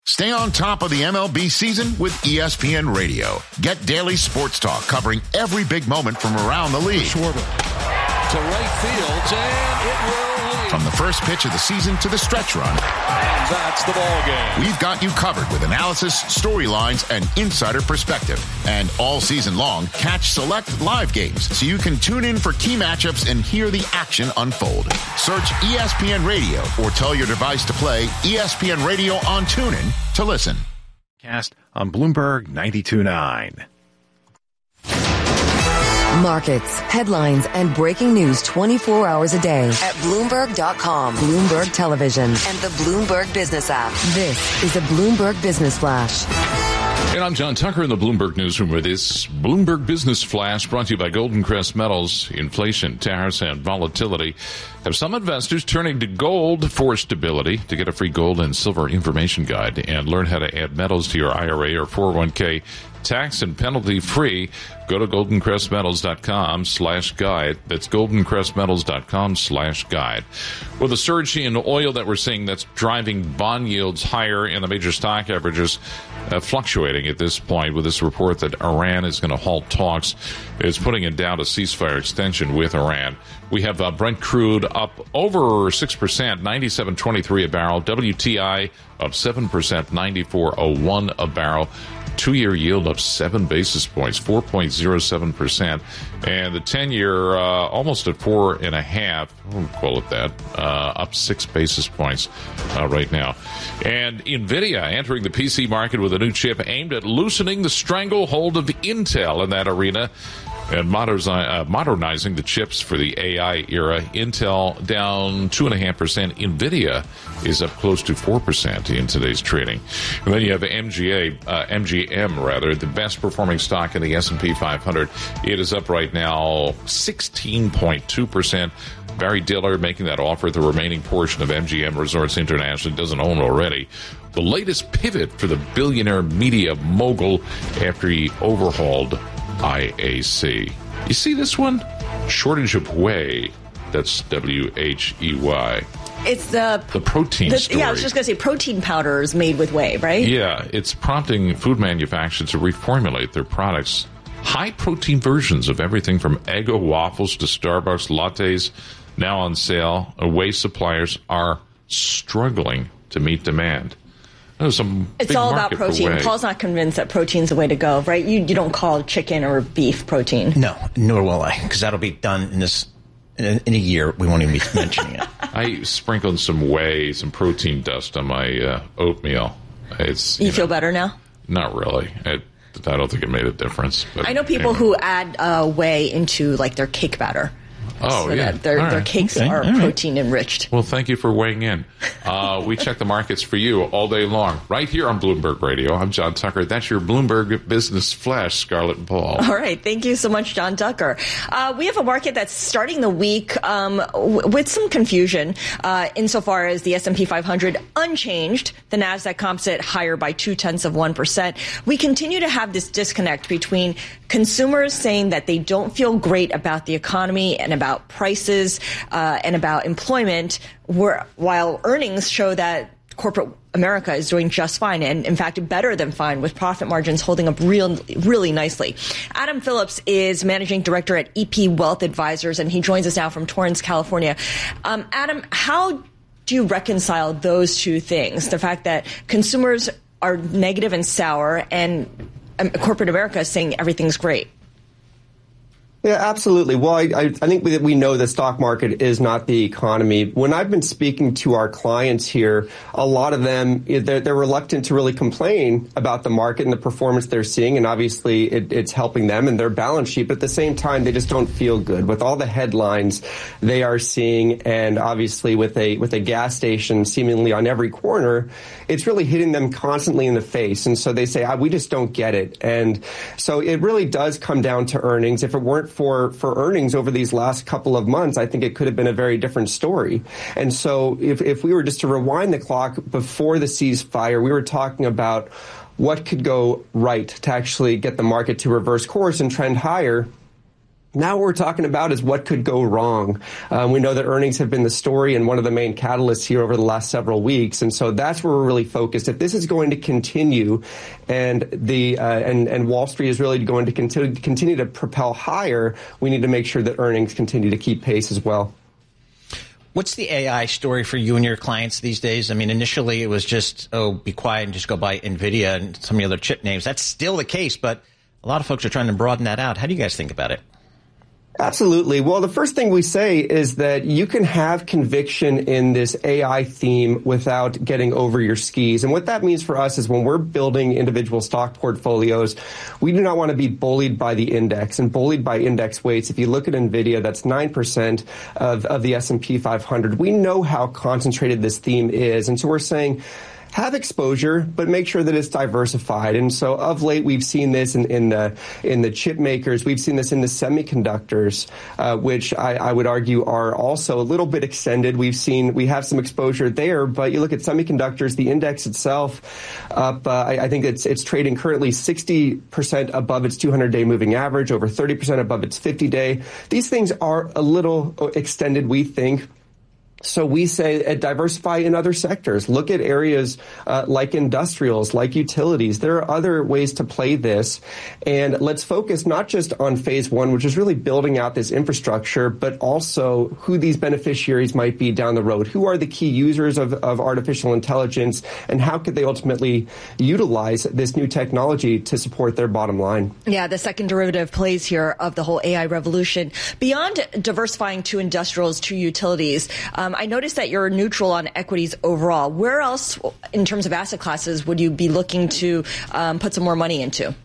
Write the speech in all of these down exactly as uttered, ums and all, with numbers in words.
Stay on top of the M L B season with E S P N Radio. Get daily sports talk covering every big moment from around the league. Schwarber to right field, and it will leave. From the first pitch of the season to the stretch run. And that's the ball game. We've got you covered with analysis, storylines, and insider perspective. And all season long, catch select live games so you can tune in for key matchups and hear the action unfold. Search E S P N Radio or tell your device to play E S P N Radio on TuneIn to listen. Cast on Bloomberg ninety-two point nine. Markets, headlines, and breaking news twenty-four hours a day at Bloomberg dot com, Bloomberg Television, and the Bloomberg Business app. This is a Bloomberg Business Flash. And I'm John Tucker in the Bloomberg Newsroom with this Bloomberg Business Flash brought to you by Golden Crest Metals. Inflation, tariffs, and volatility have some investors turning to gold for stability. To get a free gold and silver information guide and learn how to add metals to your I R A or four oh one k tax and penalty free, go to golden crest metals dot com slash guide. That's golden crest metals dot com slash guide. With the surge in oil that we're seeing that's driving bond yields higher and the major stock averages uh, fluctuating at this point, with this report that Iran is going to halt talks, it's putting in doubt a ceasefire extension with Iran. We have uh, Brent crude up over six percent, ninety-seven twenty-three a barrel. W T I up seven percent, ninety-four oh one a barrel. Two-year yield up seven basis points, four point oh seven percent. And the ten-year uh, almost at four and a half, we'll call it that, uh, up six basis points uh, right now. And NVIDIA entering the P C market with a new chip aimed at loosening the stranglehold of Intel in that arena and modernizing the chips for the A I era. Intel down two point five percent. NVIDIA is up close to four percent in today's trading. And then you have M G A, uh, M G M, rather, the best performing stock in the S and P five hundred. It is up right now sixteen point two percent. Barry Diller making that offer. The remaining portion of M G M Resorts International doesn't own already. The latest pivot for the billionaire media mogul after he overhauled I A C. You see this one? Shortage of whey. That's W H E Y. It's the the protein the, story. Yeah, I was just going to say protein powders made with whey, right? Yeah, it's prompting food manufacturers to reformulate their products. High protein versions of everything from Eggo waffles to Starbucks lattes now on sale. Whey suppliers are struggling to meet demand. Some it's all about protein. Paul's not convinced that protein's the way to go, right? You you don't call chicken or beef protein. No, nor will I, because that'll be done in this in a, in a year. We won't even be mentioning it. I sprinkled some whey, some protein dust on my uh, oatmeal. It's you, you feel know, better now? Not really. It, I don't think it made a difference. But I know people anyway. who add uh, whey into like their cake batter. Oh, so yeah. That their, right. their cakes okay. are right. protein enriched. Well, thank you for weighing in. Uh, we check the markets for you all day long, right here on Bloomberg Radio. I'm John Tucker. That's your Bloomberg Business Flash, Scarlett and Paul. All right. Thank you so much, John Tucker. Uh, we have a market that's starting the week um, w- with some confusion uh, insofar as the S and P five hundred unchanged. The NASDAQ composite higher by two-tenths of one percent. We continue to have this disconnect between consumers saying that they don't feel great about the economy and about prices uh, and about employment, where, while earnings show that corporate America is doing just fine, and in fact better than fine, with profit margins holding up real, really nicely. Adam Phillips is managing director at E P Wealth Advisors, and he joins us now from Torrance, California. Um, Adam, how do you reconcile those two things? The fact that consumers are negative and sour, and um, corporate America is saying everything's great. Yeah, absolutely. Well, I, I, I think that we know the stock market is not the economy. When I've been speaking to our clients here, a lot of them, they're, they're reluctant to really complain about the market and the performance they're seeing. And obviously it, it's helping them and their balance sheet. But at the same time, they just don't feel good with all the headlines they are seeing. And obviously with a, with a gas station seemingly on every corner, it's really hitting them constantly in the face. And so they say, ah, we just don't get it. And so it really does come down to earnings. If it weren't for, for earnings over these last couple of months, I think it could have been a very different story. And so if, if we were just to rewind the clock before the ceasefire, we were talking about what could go right to actually get the market to reverse course and trend higher. Now what we're talking about is what could go wrong. Um, we know that earnings have been the story and one of the main catalysts here over the last several weeks, and so that's where we're really focused. If this is going to continue, and the uh, and and Wall Street is really going to continue continue to propel higher, we need to make sure that earnings continue to keep pace as well. What's the A I story for you and your clients these days? I mean, initially it was just, oh, be quiet and just go buy NVIDIA and some of the other chip names. That's still the case, but a lot of folks are trying to broaden that out. How do you guys think about it? Absolutely. Well, the first thing we say is that you can have conviction in this A I theme without getting over your skis. And what that means for us is when we're building individual stock portfolios, we do not want to be bullied by the index and bullied by index weights. If you look at NVIDIA, that's nine percent of, of the S and P five hundred. We know how concentrated this theme is. And so we're saying, have exposure, but make sure that it's diversified. And so of late, we've seen this in, in the in the chip makers. We've seen this in the semiconductors, uh, which I, I would argue are also a little bit extended. We've seen we have some exposure there, but you look at semiconductors, the index itself, up. Uh, I, I think it's it's trading currently sixty percent above its two hundred day moving average, over thirty percent above its fifty day. These things are a little extended, we think. So we say uh, diversify in other sectors. Look at areas uh, like industrials, like utilities. There are other ways to play this. And let's focus not just on phase one, which is really building out this infrastructure, but also who these beneficiaries might be down the road. Who are the key users of, of artificial intelligence, and how could they ultimately utilize this new technology to support their bottom line? Yeah, the second derivative plays here of the whole A I revolution. Beyond diversifying to industrials, to utilities, um, I noticed that you're neutral on equities overall. Where else, in terms of asset classes, would you be looking to um, put some more money into?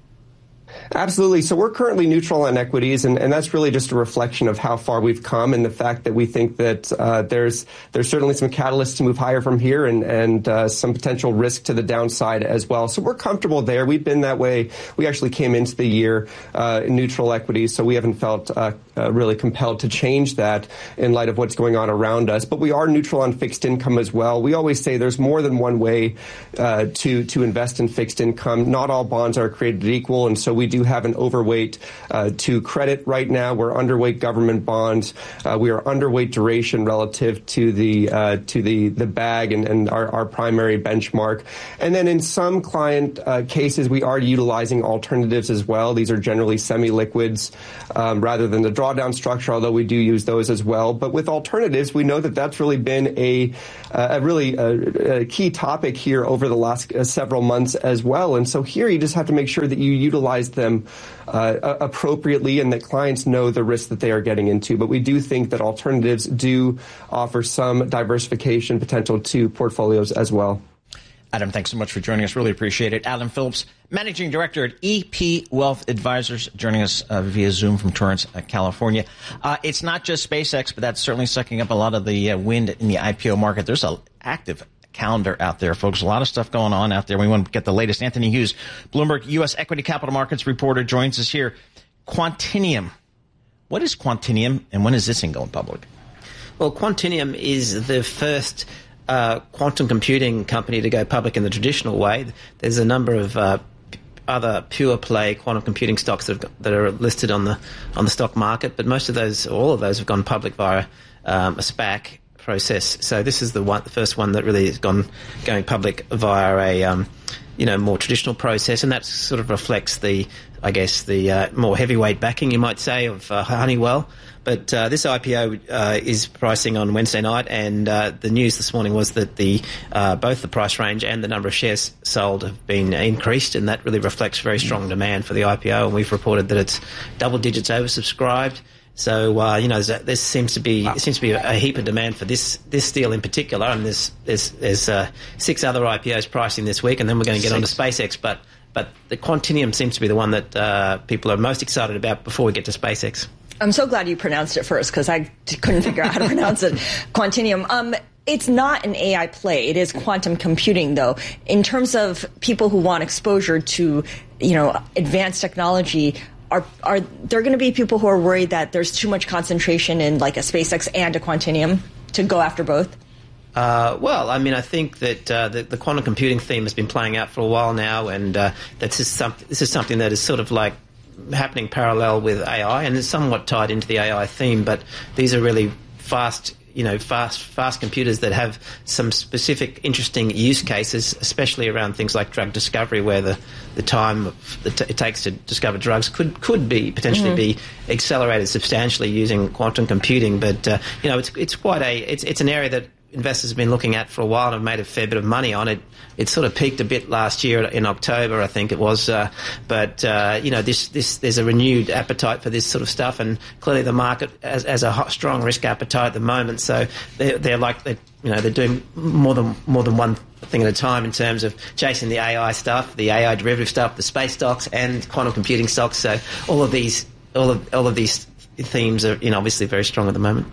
Absolutely. So we're currently neutral on equities, and, and that's really just a reflection of how far we've come and the fact that we think that uh, there's there's certainly some catalysts to move higher from here and, and uh, some potential risk to the downside as well. So we're comfortable there. We've been that way. We actually came into the year uh, in neutral equities, so we haven't felt uh, uh, really compelled to change that in light of what's going on around us. But we are neutral on fixed income as well. We always say there's more than one way uh, to, to invest in fixed income. Not all bonds are created equal, and so we do have an overweight uh, to credit right now. We're underweight government bonds. Uh, we are underweight duration relative to the uh, to the the bag and, and our, our primary benchmark. And then in some client uh, cases, we are utilizing alternatives as well. These are generally semi-liquids um, rather than the drawdown structure, although we do use those as well. But with alternatives, we know that that's really been a, uh, a really uh, a key topic here over the last uh, several months as well. And so here you just have to make sure that you utilize them Uh, appropriately and that clients know the risk that they are getting into. But we do think that alternatives do offer some diversification potential to portfolios as well. Adam, thanks so much for joining us. Really appreciate it. Adam Phillips, Managing Director at E P Wealth Advisors, joining us uh, via Zoom from Torrance, uh, California. Uh, it's not just SpaceX, but that's certainly sucking up a lot of the uh, wind in the I P O market. There's an active calendar out there, folks. A lot of stuff going on out there. We want to get the latest. Anthony Hughes, Bloomberg U S Equity Capital Markets reporter, joins us here. Quantinium. What is Quantinium, and when is this thing going public? Well, Quantinium is the first uh, quantum computing company to go public in the traditional way. There's a number of uh, other pure play quantum computing stocks that, have, that are listed on the on the stock market, but most of those, all of those, have gone public via um, a SPAC process. So this is the one, the first one that really has gone going public via a um, you know more traditional process, and that sort of reflects the, I guess, the uh, more heavyweight backing, you might say, of uh, Honeywell. But uh, this I P O uh, is pricing on Wednesday night, and uh, the news this morning was that the uh, both the price range and the number of shares sold have been increased, and that really reflects very strong demand for the I P O. And we've reported that it's double digits oversubscribed. So uh, you know, there's, there seems to be there seems to be a heap of demand for this this deal in particular, and there's there's, there's uh, six other I P Os pricing this week, and then we're going to get on to SpaceX. But but the Quantinium seems to be the one that uh, people are most excited about before we get to SpaceX. I'm so glad you pronounced it first, because I couldn't figure out how to pronounce it. Quantinium. Um, it's not an A I play. It is quantum computing, though. In terms of people who want exposure to, you know, advanced technology, Are are there going to be people who are worried that there's too much concentration in like a SpaceX and a Quantinium to go after both? Uh, well, I mean, I think that uh, the, the quantum computing theme has been playing out for a while now, and uh, that's just some, this is something that is sort of like happening parallel with A I, and it's somewhat tied into the A I theme, but these are really fast, you know, fast, fast computers that have some specific, interesting use cases, especially around things like drug discovery, where the, the time that it takes to discover drugs could could be potentially mm-hmm. be accelerated substantially using quantum computing. But uh, you know, it's it's quite a it's it's an area that investors have been looking at for a while and have made a fair bit of money on it. It sort of peaked a bit last year in October, I think it was. Uh, but, uh, you know, this, this, there's a renewed appetite for this sort of stuff, and clearly the market has, has a hot, strong risk appetite at the moment. So they're, they're like, they're, you know, they're doing more than, more than one thing at a time in terms of chasing the A I stuff, the A I derivative stuff, the space stocks and quantum computing stocks. So all of these, all of, all of these themes are, you know, obviously very strong at the moment.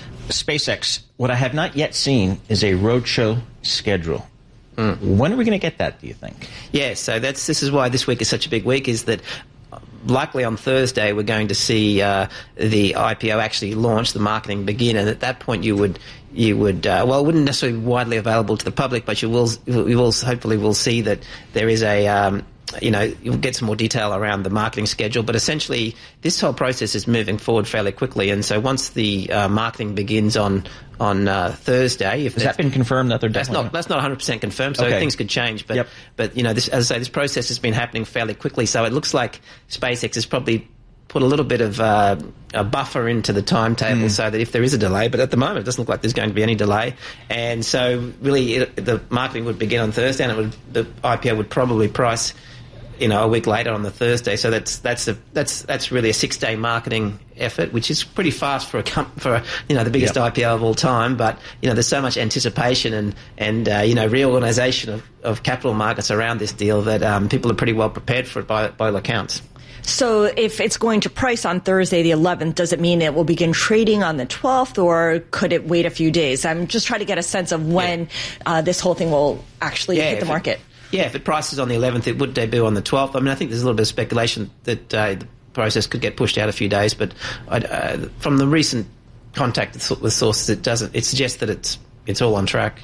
SpaceX, what I have not yet seen is a roadshow schedule. Mm. When are we going to get that, do you think? Yeah, so that's this is why this week is such a big week, is that likely on Thursday we're going to see uh, the I P O actually launch, the marketing begin, and at that point you would you would uh, well, it wouldn't necessarily be widely available to the public, but you will you will hopefully will see that there is a um, you know, you'll get some more detail around the marketing schedule, but essentially this whole process is moving forward fairly quickly. And so once the uh, marketing begins on on uh, Thursday, if has that been confirmed that they're that's definitely not that's not one hundred percent confirmed, so okay. things could change. But yep. but you know, this, as I say, this process has been happening fairly quickly. So it looks like SpaceX has probably put a little bit of uh, a buffer into the timetable mm. so that if there is a delay, but at the moment it doesn't look like there's going to be any delay. And so really it, the marketing would begin on Thursday, and it would, the I P O would probably price, you know, a week later on the Thursday. So that's that's a that's that's really a six day marketing effort, which is pretty fast for a for a, you know, the biggest yep. I P O of all time. But you know, there's so much anticipation and and uh, you know, reorganisation of, of capital markets around this deal that um, people are pretty well prepared for it by by all accounts. So if it's going to price on Thursday the eleventh, does it mean it will begin trading on the twelfth, or could it wait a few days? I'm just trying to get a sense of when yeah. uh, this whole thing will actually yeah, hit the market. It, yeah, if it prices on the eleventh, it would debut on the twelfth. I mean, I think there's a little bit of speculation that uh, the process could get pushed out a few days, but uh, from the recent contact with sources, it doesn't. It suggests that it's it's all on track.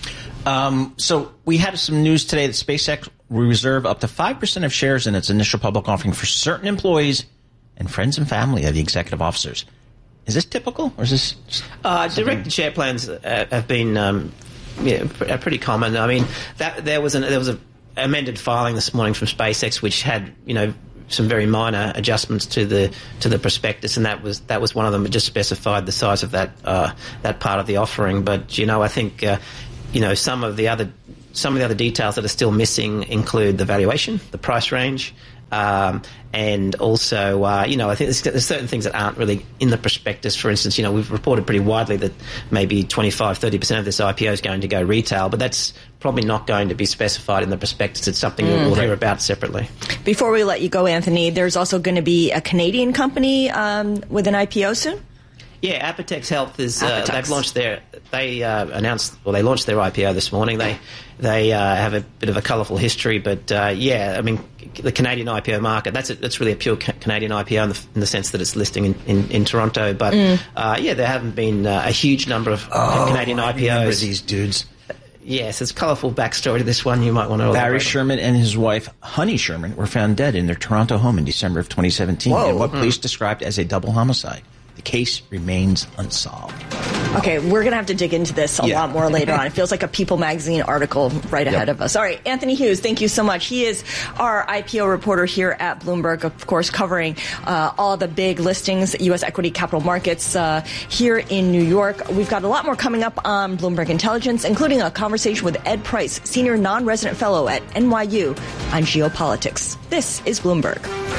Um, so we had some news today that SpaceX will reserve up to five percent of shares in its initial public offering for certain employees and friends and family of the executive officers. Is this typical, or is this uh, directed share plans uh, have been um, yeah, are pretty common. I mean, that there was an there was a amended filing this morning from SpaceX which had, you know, some very minor adjustments to the to the prospectus, and that was that was one of them. It just specified the size of that uh, that part of the offering. But you know, I think uh, you know some of the other some of the other details that are still missing include the valuation, the price range, um, and also uh, you know, I think there's, there's certain things that aren't really in the prospectus. For instance, you know, we've reported pretty widely that maybe twenty-five, thirty percent of this I P O is going to go retail, but that's probably not going to be specified in the prospectus. It's something mm. we'll hear about separately. Before we let you go, Anthony, there's also going to be a Canadian company um, with an I P O soon? Yeah, Apotex Health is. Uh, Apotex. They've launched their. They uh, announced. Well, they launched their I P O this morning. They they uh, have a bit of a colourful history, but uh, yeah, I mean, the Canadian I P O market. That's a, that's really a pure ca- Canadian I P O in the, in the sense that it's listing in, in, in Toronto. But mm. uh, yeah, there haven't been uh, a huge number of oh, Canadian I P Os. I remember these dudes. Yes, there's a colourful backstory to this one. You might want to. Barry Sherman and his wife, Honey Sherman, were found dead in their Toronto home in December of twenty seventeen Whoa. in what mm. police described as a double homicide. The case remains unsolved. Okay, we're going to have to dig into this a yeah. lot more later on. It feels like a People magazine article right ahead yep. of us. All right, Anthony Hughes, thank you so much. He is our I P O reporter here at Bloomberg, of course, covering uh, all the big listings, U S equity capital markets uh, here in New York. We've got a lot more coming up on Bloomberg Intelligence, including a conversation with Ed Price, senior non-resident fellow at N Y U on geopolitics. This is Bloomberg.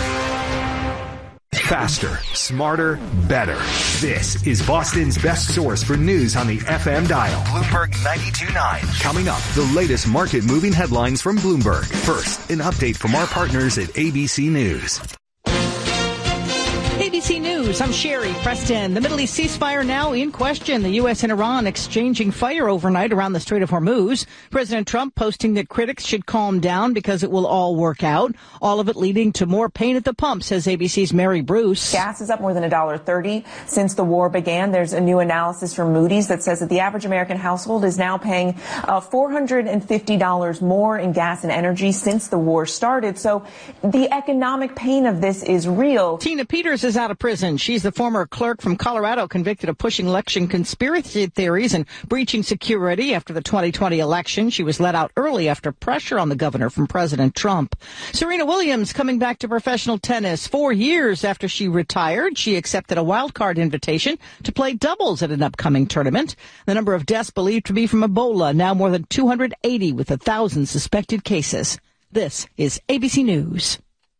Faster, smarter, better. This is Boston's best source for news on the F M dial. Bloomberg ninety-two point nine. Coming up, the latest market-moving headlines from Bloomberg. First, an update from our partners at A B C News. A B C News, I'm Sherry Preston. The Middle East ceasefire now in question. The U S and Iran exchanging fire overnight around the Strait of Hormuz. President Trump posting that critics should calm down because it will all work out. All of it leading to more pain at the pump, says A B C's Mary Bruce. Gas is up more than one dollar thirty since the war began. There's a new analysis from Moody's that says that the average American household is now paying uh, four hundred fifty dollars more in gas and energy since the war started. So the economic pain of this is real. Tina Peters is out of prison. She's the former clerk from Colorado convicted of pushing election conspiracy theories and breaching security after the twenty twenty election. She was let out early after pressure on the governor from President Trump. Serena Williams coming back to professional tennis. Four years after she retired, she accepted a wild card invitation to play doubles at an upcoming tournament. The number of deaths believed to be from Ebola, now more than two hundred eighty with a thousand suspected cases. This is A B C News.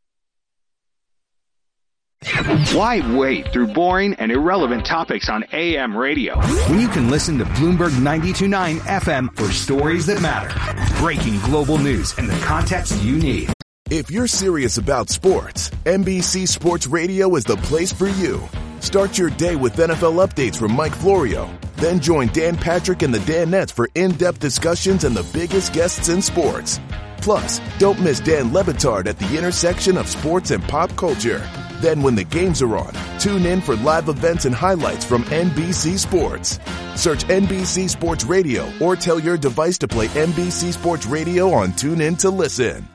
Why wade through boring and irrelevant topics on A M radio when you can listen to Bloomberg ninety-two point nine F M for stories that matter, breaking global news, and the context you need? If you're serious about sports, N B C Sports Radio is the place for you. Start your day with N F L updates from Mike Florio. Then join Dan Patrick and the Danettes for in-depth discussions and the biggest guests in sports. Plus, don't miss Dan Le Batard at the intersection of sports and pop culture. Then when the games are on, tune in for live events and highlights from N B C Sports. Search N B C Sports Radio or tell your device to play N B C Sports Radio on TuneIn to listen.